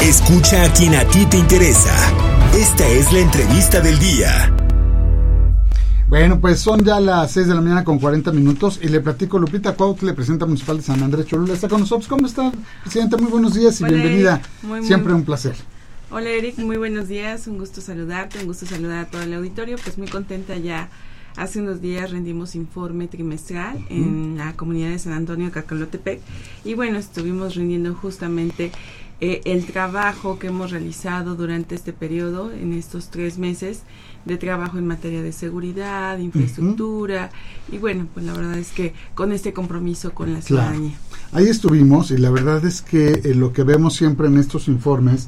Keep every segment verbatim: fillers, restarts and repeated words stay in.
Escucha a quien a ti te interesa. Esta es la entrevista del día. Bueno, pues son ya las seis de la mañana con cuarenta minutos y le platico, Lupita Cuautla, presidenta municipal de San Andrés Cholula, está con nosotros. ¿Cómo está, presidenta? Muy buenos días y Hola, bienvenida. Eric. Muy, Siempre muy... un placer. Hola, Eric, muy buenos días, un gusto saludarte, un gusto saludar a todo el auditorio, pues muy contenta ya. Hace unos días rendimos informe trimestral uh-huh. en la comunidad de San Antonio de Cacalotepec y bueno, estuvimos rindiendo justamente eh, el trabajo que hemos realizado durante este periodo, en estos tres meses de trabajo en materia de seguridad, infraestructura uh-huh. y bueno, pues la verdad es que con este compromiso con la ciudadanía. Claro. Ahí estuvimos y la verdad es que eh, lo que vemos siempre en estos informes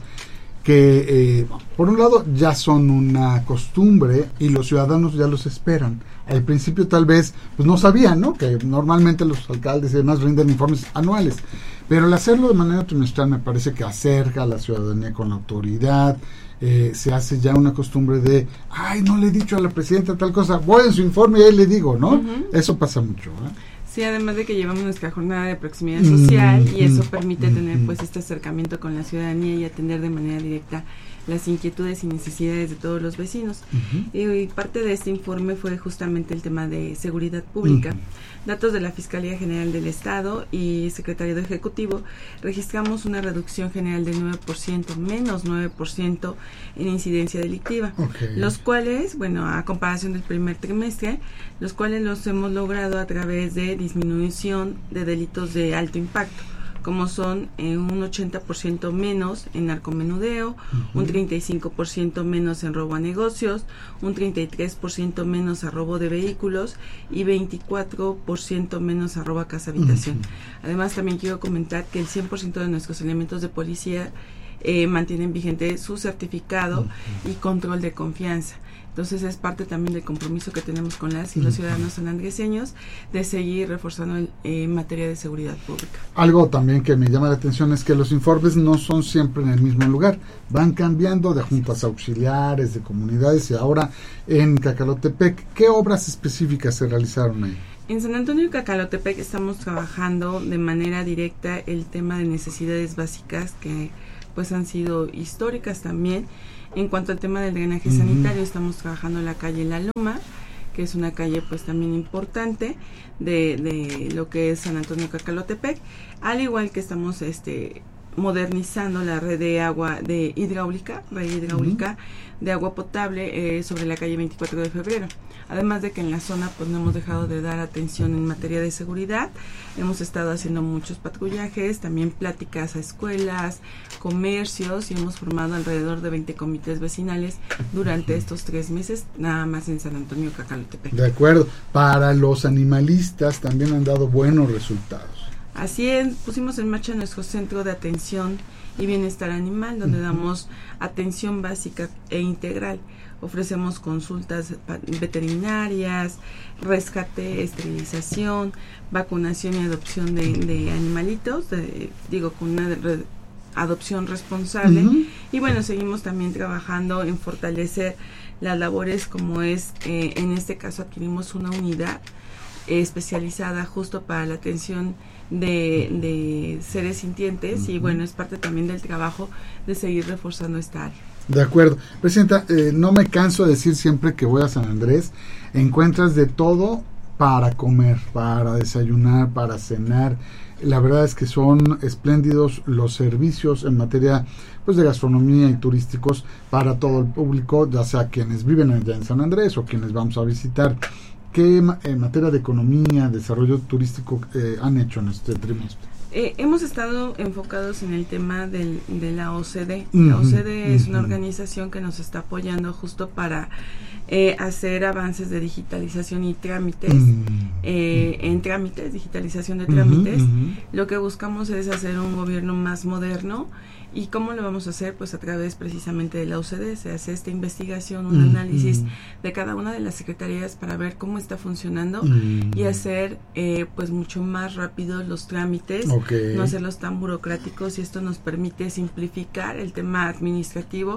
que eh, por un lado ya son una costumbre y los ciudadanos ya los esperan. Al principio tal vez pues no sabían, ¿no? Que normalmente los alcaldes y demás rinden informes anuales, pero al hacerlo de manera trimestral me parece que acerca a la ciudadanía con la autoridad. Eh, se hace ya una costumbre de, ay, no le he dicho a la presidenta tal cosa, voy en su informe y ahí le digo, ¿no? Uh-huh. Eso pasa mucho, ¿eh? Sí, además de que llevamos nuestra jornada de proximidad social mm, y eso mm, permite mm, tener pues este acercamiento con la ciudadanía y atender de manera directa las inquietudes y necesidades de todos los vecinos. Uh-huh. Y, y parte de este informe fue justamente el tema de seguridad pública. Uh-huh. Datos de la Fiscalía General del Estado y Secretariado Ejecutivo, registramos una reducción general del nueve por ciento, menos nueve por ciento en incidencia delictiva, okay. los cuales, bueno, a comparación del primer trimestre, los cuales los hemos logrado a través de disminución de delitos de alto impacto, como son eh, un ochenta por ciento menos en narcomenudeo, uh-huh. un treinta y cinco por ciento menos en robo a negocios, un treinta y tres por ciento menos a robo de vehículos y veinticuatro por ciento menos a robo a casa habitación. Uh-huh. Además, también quiero comentar que el cien por ciento de nuestros elementos de policía eh, mantienen vigente su certificado uh-huh. y control de confianza. Entonces es parte también del compromiso que tenemos con las y los ciudadanos sanandreseños de seguir reforzando en eh, materia de seguridad pública. Algo también que me llama la atención es que los informes no son siempre en el mismo lugar, van cambiando de juntas auxiliares, de comunidades y ahora en Cacalotepec. ¿Qué obras específicas se realizaron ahí? En San Antonio y Cacalotepec estamos trabajando de manera directa el tema de necesidades básicas que pues han sido históricas también. En cuanto al tema del drenaje uh-huh. sanitario, estamos trabajando en la calle La Loma, que es una calle pues también importante de, de lo que es San Antonio Cacalotepec, al igual que estamos este modernizando la red de agua de hidráulica, red hidráulica uh-huh. de agua potable eh, sobre la calle veinticuatro de febrero. Además de que en la zona pues no hemos dejado de dar atención en materia de seguridad, hemos estado haciendo muchos patrullajes, también pláticas a escuelas, comercios y hemos formado alrededor de veinte comités vecinales durante estos tres meses, nada más en San Antonio Cacalotepec. De acuerdo, para los animalistas también han dado buenos resultados. Así es, pusimos en marcha nuestro centro de atención y bienestar animal, donde uh-huh. damos atención básica e integral. Ofrecemos consultas veterinarias, rescate, esterilización, vacunación y adopción de, de animalitos, de, digo, con una re, adopción responsable. Uh-huh. Y bueno, seguimos también trabajando en fortalecer las labores, como es, eh, en este caso adquirimos una unidad eh, especializada justo para la atención de, de seres sintientes uh-huh. y bueno, es parte también del trabajo de seguir reforzando esta área. De acuerdo. Presidenta, eh, no me canso de decir siempre que voy a San Andrés, encuentras de todo para comer, para desayunar, para cenar. La verdad es que son espléndidos los servicios en materia pues de gastronomía y turísticos para todo el público, ya sea quienes viven allá en San Andrés o quienes vamos a visitar. ¿Qué en materia de economía, desarrollo turístico eh, han hecho en este trimestre? Eh, hemos estado enfocados en el tema del, de la O C D. Uh-huh, la O C D uh-huh. es una organización que nos está apoyando justo para eh, hacer avances de digitalización y trámites, uh-huh. eh, en trámites, digitalización de trámites. Uh-huh, uh-huh. Lo que buscamos es hacer un gobierno más moderno. ¿Y cómo lo vamos a hacer? Pues a través precisamente de la O C D. Se hace esta investigación, un uh-huh. análisis de cada una de las secretarías para ver cómo está funcionando uh-huh. y hacer eh, pues mucho más rápido los trámites, okay. okay. no hacerlos tan burocráticos, y esto nos permite simplificar el tema administrativo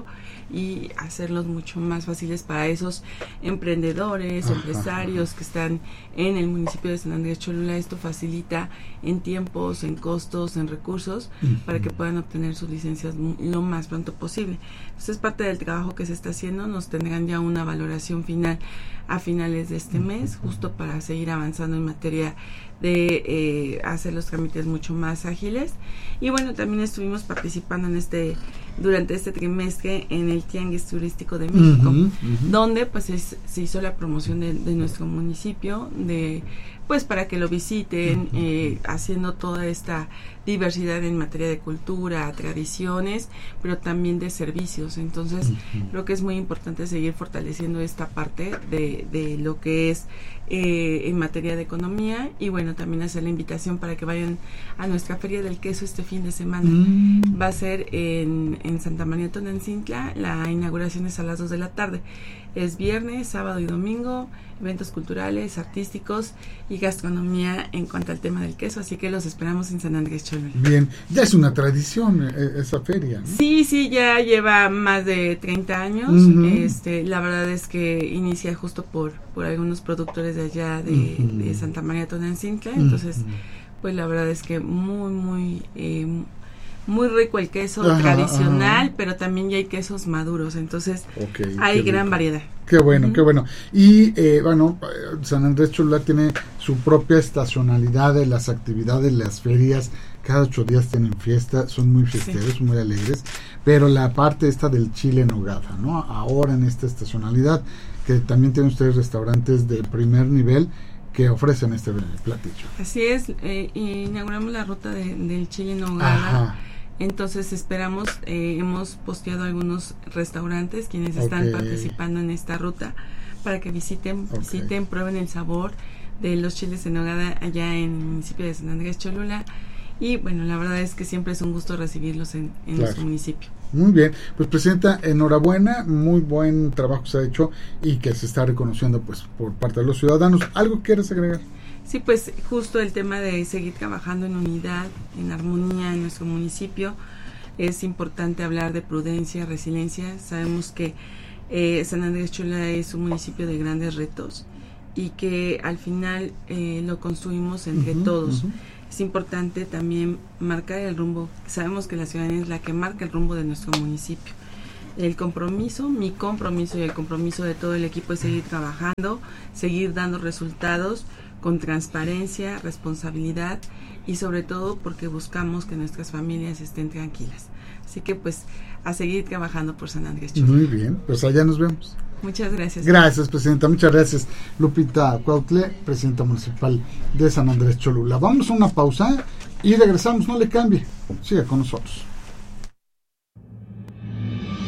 y hacerlos mucho más fáciles para esos emprendedores, ajá, empresarios que están en el municipio de San Andrés Cholula. Esto facilita en tiempos, en costos, en recursos, uh-huh, para que puedan obtener sus licencias lo más pronto posible. Entonces, parte del trabajo que se está haciendo, nos tendrán ya una valoración final a finales de este mes, justo para seguir avanzando en materia de eh, hacer los trámites mucho más ágiles. Y bueno, también estuvimos participando en este durante este trimestre en el Tianguis Turístico de México, uh-huh, uh-huh, donde pues es, se hizo la promoción de, de nuestro municipio, de pues para que lo visiten, uh-huh, eh, haciendo toda esta diversidad en materia de cultura, tradiciones, pero también de servicios. Entonces, uh-huh, creo que es muy importante seguir fortaleciendo esta parte de, de lo que es eh, en materia de economía, y bueno, también hacer la invitación para que vayan a nuestra Feria del Queso este fin de semana. Uh-huh. Va a ser en, en Santa María Tonantzintla, la inauguración es a las dos de la tarde. Es viernes, sábado y domingo, eventos culturales, artísticos y gastronomía en cuanto al tema del queso, así que los esperamos en San Andrés Cholula. Bien, ya es una tradición eh, esa feria, ¿no? Sí, sí, ya lleva más de treinta años, uh-huh, este, la verdad es que inicia justo por, por algunos productores de allá de, uh-huh, de Santa María Tonantzintla, entonces, uh-huh, pues la verdad es que muy, muy... Eh, muy rico el queso, ajá, tradicional, ajá, pero también ya hay quesos maduros, entonces okay, hay gran rico. variedad. Qué bueno, uh-huh, qué bueno. Y eh, bueno, San Andrés Cholula tiene su propia estacionalidad de las actividades, las ferias, cada ocho días tienen fiesta, son muy fiesteros, sí, muy alegres, pero la parte esta del chile en nogada, ¿no? Ahora en esta estacionalidad, que también tienen ustedes restaurantes de primer nivel que ofrecen este platillo. Así es, eh, inauguramos la ruta de, del chile en nogada. Ajá. Entonces esperamos, eh, hemos posteado algunos restaurantes quienes okay. están participando en esta ruta para que visiten, okay. visiten, prueben el sabor de los chiles en nogada allá en el municipio de San Andrés Cholula. Y bueno, la verdad es que siempre es un gusto recibirlos en, en claro. nuestro municipio. Muy bien, pues presidenta, enhorabuena, muy buen trabajo se ha hecho y que se está reconociendo pues por parte de los ciudadanos. ¿Algo quieres agregar? Sí, pues justo el tema de seguir trabajando en unidad, en armonía en nuestro municipio. Es importante hablar de prudencia, resiliencia. Sabemos que eh, San Andrés Cholula es un municipio de grandes retos y que al final eh, lo construimos entre uh-huh, todos. Uh-huh. Es importante también marcar el rumbo. Sabemos que la ciudadanía es la que marca el rumbo de nuestro municipio. El compromiso, mi compromiso y el compromiso de todo el equipo es seguir trabajando, seguir dando resultados con transparencia, responsabilidad y sobre todo porque buscamos que nuestras familias estén tranquilas. Así que pues a seguir trabajando por San Andrés Cholula. Muy bien, pues allá nos vemos. Muchas gracias. Gracias, presidenta. Muchas gracias. Lupita Cuautle, presidenta municipal de San Andrés Cholula. Vamos a una pausa y regresamos. No le cambie. Siga con nosotros.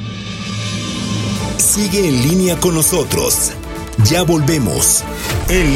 Sigue en línea con nosotros. Ya volvemos. En